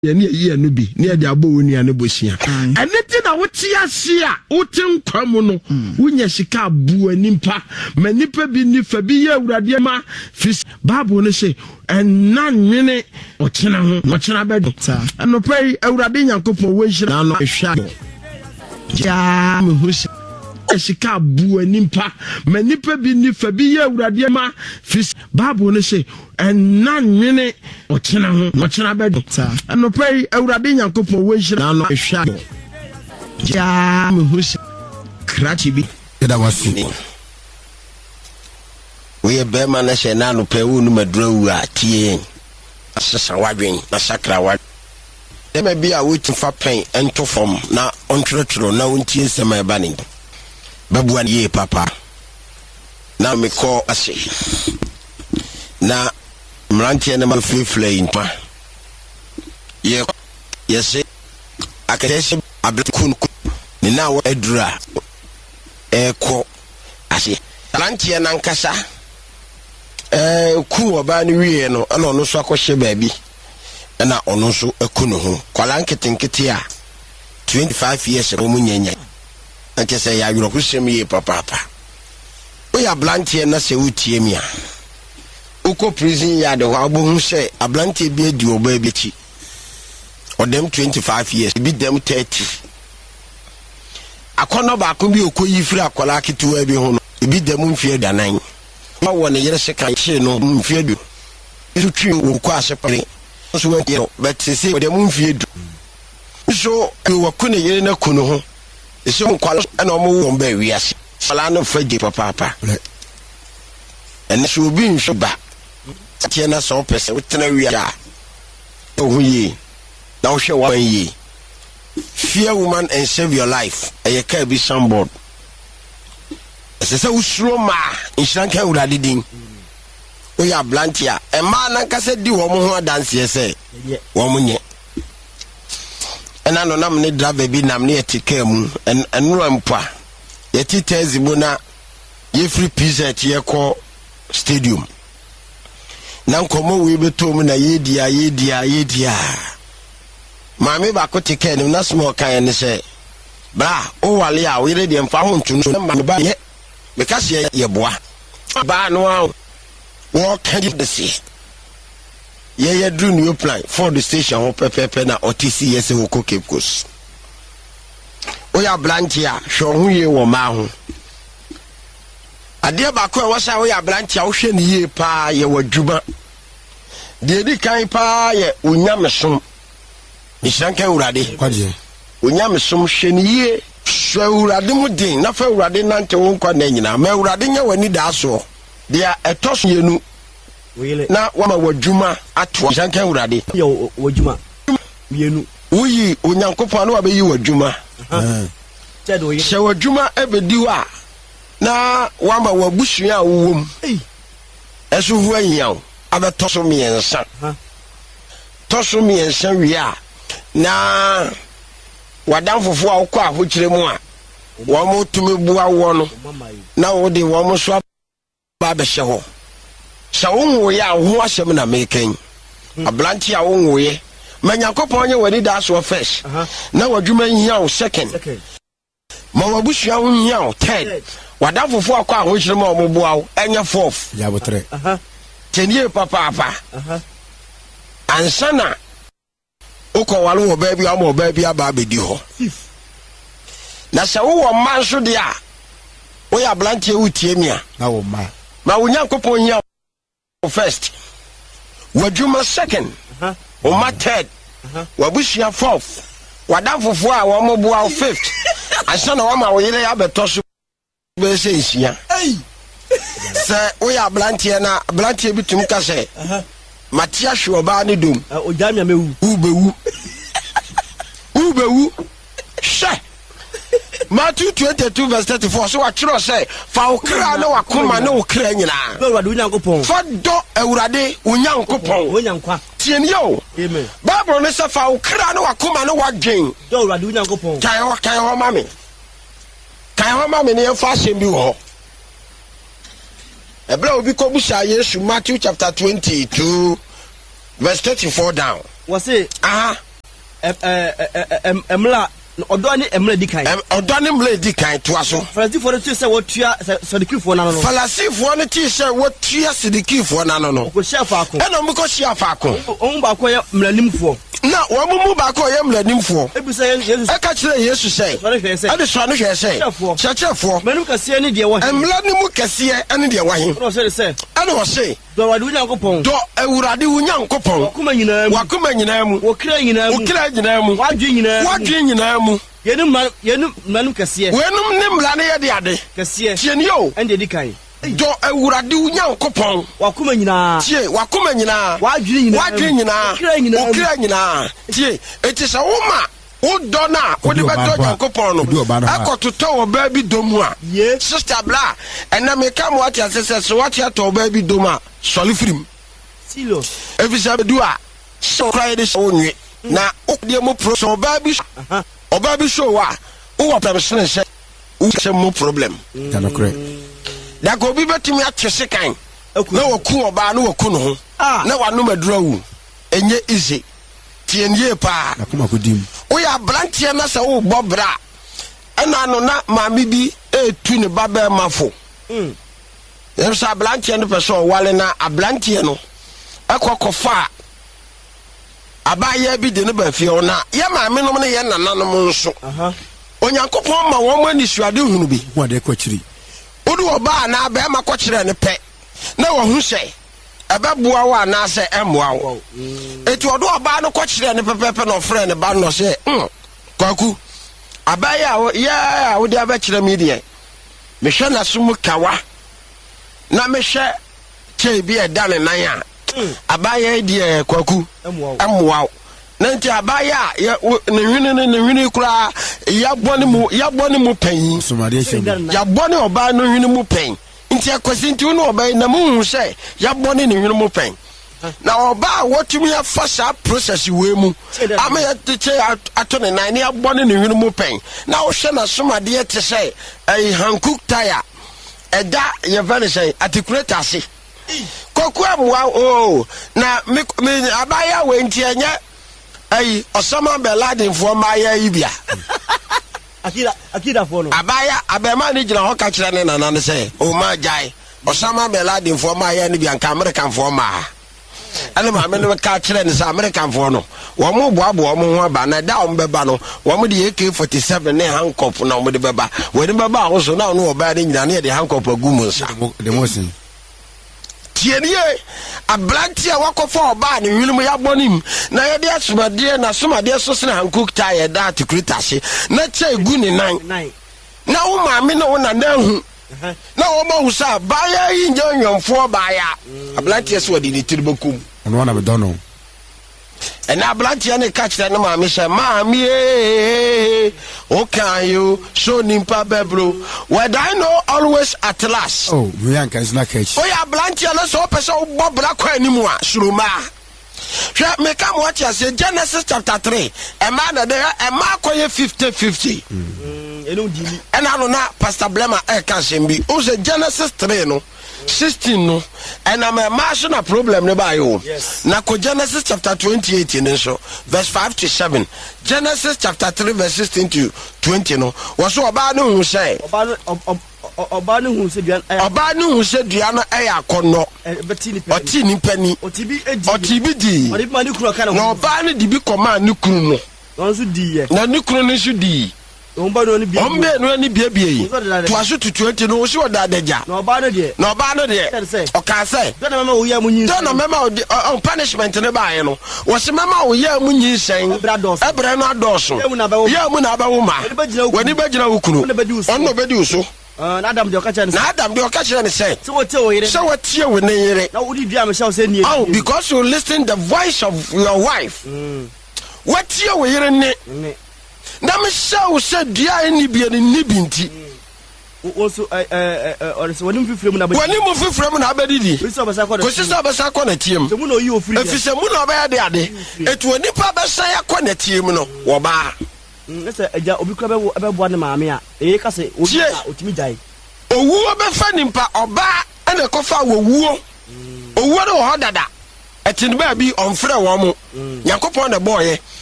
Yeni ye no bi ne de abo woni ane bosia eneti na wote ase a wote nkwamu no wonya sika abu animpa manipa bi ni fa bi ye awurade ma fis bible no say enna nwene ochena bedo anopai awurade nyankopon wo nhira no ehwa ja me husi sika abu animpa manipa bi ni fa bi ye awurade ma fis bible no say enna nwene ochena bedo anopai awurade nyankopon wo nhira no ehwa ja me husi krachi bi da wasi we be ma na she na no pe wo nu maduru a tie asesa wadwen na sakra wa dem bi a wo tifa pen ento fom na ontrotro na wontie nsema e ba ni babuan ye papa na me ko ase na mrantie na ma free pa ye akese abekun ni na wo edura eko ase mrantie na nkasa ku oba ni wie no ana ono so akɔhye baabi na ono so aku no ho kwala nketenkete a 25 years o munyanya akese ya yuro kusem ye papa o ya blantie na se wutie mi a uko prison ya de ho abohu se ablantie bi adi oba bi chi odem 25 years bi dem 30 akono ba ko bi okoyi firi akwala ketewa bi ho no bi dem mfie danan ma wona yere se kan hye no mfie du isu twi wo ko asepare so we yero but se dem mfie du so wo ko ne yere na kuno ho ese nkwala na omo wo mba wiase sala no faje papa ene so bi nso ba tie na so pese wotena wiase ohuye na wo hwe wa yi fear woman and save your life e ka bi sambod sese usuro ma inshanka urade din o ya blantia e ma na kase di wo mo ho adanse ese wo mo nye ena no nam ne driver bi nam ne etika mu enura mpa yeti tezibo na ye free pizza tie ko stadium na nkomo we betom na yedia mame ba ko tika ni na small kan ne se bra o wale a we ready mfa ho ntu no ma ba ye because ye boa ba no a wo kan di se ye dru new plan for the station ho pepepe na OTC yese wo ko Cape Coast o ya blantia hwo ho ye wo ma ho ade ba ko e wo sha o ya blantia wo hwe ni ye pa ye wadwuma de di kan pa ye onyamesom nishanka urade kwaje onyamesom hwe ni ye so urade mu din na fa urade nante wo kwa na nyina ma urade nya wani da so dia etos yenu na wama wadwuma ato nishanka urade yo wadwuma yenu uyi onyankopon na wabeyi wadwuma chedo ye wadwuma ebedi wa na wama wabusua awom eso hu anyaw abetoso miensa toso miensa wi a na wadanfofo a wokɔ ahokyere mu a wo mo tumi bua wo no na wo de wo mo so ba be hye ho sha wo nwo ya ho ahyem na meken ablanti a wo nwo ye manyakopon nye wani da so first na wadwuma nhia wo second ma wabusua wo nhia wo third wadanfofo akɔ ahokyere mu a wo bua wo enye fourth ya botre tenie papa ansana uko walu wo baby amo baby aba bedi ho na se wo ma so de a wo ya blantie wutie mi a na wo ma wonyankopon hia first wadwuma second o ma third wabusia fourth wadanfofo a wo mo boa fifth ansana wo ma wo yele ya beto so be se nsia se wo ya blantie na blantie bitum ka se Matia shoba ni dum ojamia mewu ubewu she Matthew 22 verse 34 so watchro say fa okra na wakoma na okra nyina Urade unyankopon fa do Urade unyankopon onyankwa tieni yo amen Bible ne say fa okra na wakoma na wadwen do Urade unyankopon kan ho mame ne fa asem bi ho Ebra obi ko busa Yesu Matthew chapter 22 verse 34 down. Was it? emla odo ni emla dikan odo ni mla dikan to aso falasifo no ti se wotua sadikifo na no falasifo no ti se wotua sadikifo na no ko chef akon ena mo ko chef akon on ba ko ye mlanimfo na wo mu ba ko ye mlanimfo ebisa yesu eka kire yesu sei ade so no hwe sei chefo manu kase ni de wo emla ni mu kase ene de wo hin no se ene wo sei do wadu nyankopon do ewurade wu nyankopon wakuma nyina mu wokra nyina mu wadwe nyina mu yenum manu kase wenum ne mla ne ye de ade kase tien yo ende dikan do ewurade wu nyankopon wakuma nyina tie wakuma nyina wadwe nyina okra nyina tie etisa woma wodo na wode beto nyankopon no akototo wo ba bi domu a sister bla ena me kam what asese so what to ba bi domu a soli frim silo efisa bedu a so cry this onwe na okde mo pro so ba bi show a wo permission se wo mo problem tanokre da ko bi betimi atese kan na waku oba na waku no ho na wanu madura wu enye easy tienye pa akoma kodim oya brantie na se wo bobra ena no na maami bi etu ne baba mafo yesa brantie no person wale na abrantie no ekokofa abaya bi de ne ba fie ona ye maami no ne ye nananom nso onyankopon ma wo mani suade hunu bi wo de kwachiri odu oba na ba ma kwachire ne pe na wo hu se ebeboa wa na se emboa wo eti odu oba no kwachire ne pepepe no frɛ ne ba no se kwaku abaya ya wo de abachire mi de mehwe na sumu kawa na mehwe che bi eda ne nan a abaya de kwaku emboa nanti abaya ne hwene kura ya bone mu pan ya bone oba no hwene mu pan nti akwasi nti no oba na mu se ya bone ne hwene mu pan na oba wotumi afa sa process we mu ama ya teche ato ne nan ya bone ne hwene mu pan na wo hwe na somade te se Hankook tire eda ye vane se articulate ase koku amwa na me abaya we nti enye Osama bin Laden for my ibia. Akida for no. Abema ni jina ho ka kire ne nana ne say, "O ma jai, Osama bin Laden for my ibia nka American for ma." Ana ma me no ka kire ne say American for no. Wo mo boabo wo mo ho aba na da wo beba no. Wo mo de AK47 ne handcuff na wo de beba. Wo de beba wo so na no oba de nyina ne de handcuff agumu nsa. De mosin. Tienie ablantia wakofa oba ne hwilum ya bonim na ye de asomade na somade so se Hankook tire da tikritache na che egu ne nan na wo maame na wo na hu na wo ma husa baya yi nyonfo baya ablantia so de ni tiribokum ono na be dono ena ablantia ne catch na maame she maame o can you show nimpa bebro where I know always at last we yanka is na catch o ya ablantia na so person bobra kwa animu a suruma hwe me come watch say Genesis chapter 3 e ma na de e ma koye 50-50 eno dili ena no na Pastor Blema e ka sembi o say Genesis 3 no 16 no and I'm a national problem ne ba yo na ko Genesis chapter 28 in so verse 5 to 7 Genesis chapter 3 verse 16 to 20 no was oba no hu say oba no hu se dua no e yakono oti ni pani otibi di na oba no di bi koma ne kunu no so di ye na ne kunu no so di ombe no ni biebie to aso to 20 no so da daja na oba no de o ka say do na mama wo ya munyi do na mama on punishment ne ba ye no wo se mama wo ya munyi sen ebra no adoso ya mu na ba wo ma wani ba gina wo kunu on no bedi uso na Adam de okache ne say so what tie wo ne yere na wo di dua me say ni because you listen the voice of your wife what tie wo yere ne na me show said dia ni bia ni binti also wani mu fifrem na abedidi ko sisa basa ko na tiem se mu no yi ofri efise mu no ba ya de ade etu oni pa basa ya ko na tiem no wo ba ese eja obi kra be bo ne maame a ka se otimi jai owuo be fa nimpa oba ene ko fa owuo no ho dada etin ba bi onfre wo mo yakopon na boye